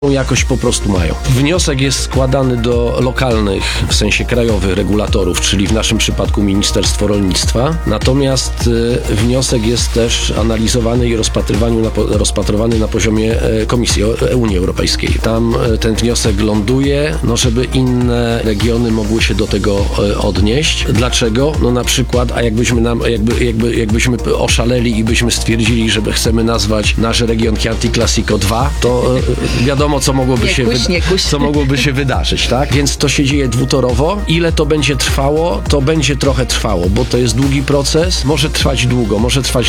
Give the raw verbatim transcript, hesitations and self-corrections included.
jakość po prostu mają. Wniosek jest składany do lokalnych, w sensie krajowych regulatorów, czyli w naszym przypadku Ministerstwo Rolnictwa. Natomiast y, wniosek jest też analizowany i rozpatrywany na, rozpatrywany na poziomie y, Komisji y, Unii Europejskiej. Tam y, ten wniosek ląduje, no żeby inne regiony mogły się do tego y, odnieść. Dlaczego? No na przykład, a jakbyśmy nam, jakby, jakby, jakbyśmy oszaleli i byśmy stwierdzili, że chcemy nazwać nasz region Chianti Classico dwa, to y, wiadomo, co mogłoby, nie się kuś, wyda- nie kuś. co mogłoby się wydarzyć, tak? Więc to się dzieje dwutorowo. Ile to będzie trwało? To będzie trochę trwało, bo to jest długi proces. Może trwać długo, może trwać